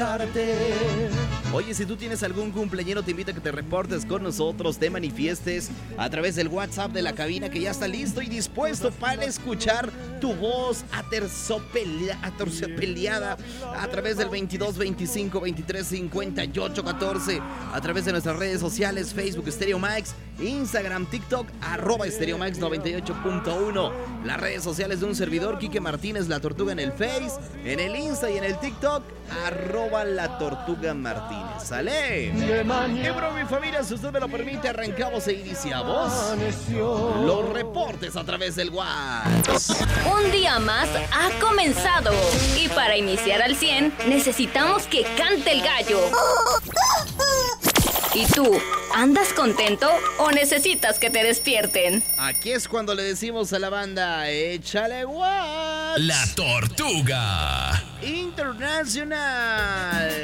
Oye, si tú tienes algún cumpleañero, te invito a que te reportes con nosotros, te manifiestes a través del WhatsApp de la cabina, que ya está listo y dispuesto para escuchar tu voz aterciopeleada a través del 22 25 23 58 14, a través de nuestras redes sociales, Facebook Stereo Max, Instagram, TikTok, @Stereo Max 98.1, las redes sociales de un servidor, Quique Martínez, La Tortuga, en el Face, en el Insta y en el TikTok, @La Tortuga Martínez. ¡Sale! Y bro, mi familia, si usted me lo permite, arrancamos e iniciamos los reportes a través del WhatsApp. Un día más ha comenzado y para iniciar al 100 necesitamos que cante el gallo. ¿Y tú, andas contento o necesitas que te despierten? Aquí es cuando le decimos a la banda, échale WhatsApp. La Tortuga Internacional.